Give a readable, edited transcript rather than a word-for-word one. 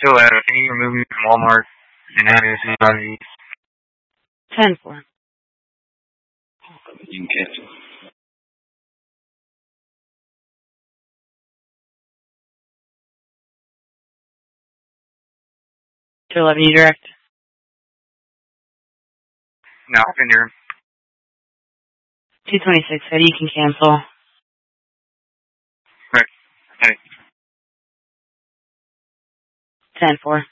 Can you remove me from Walmart and have me see how to 10-4. You can cancel. To 11, you direct. No, I've been here. 226, Eddie, you can cancel. Right. Hey. 10-4.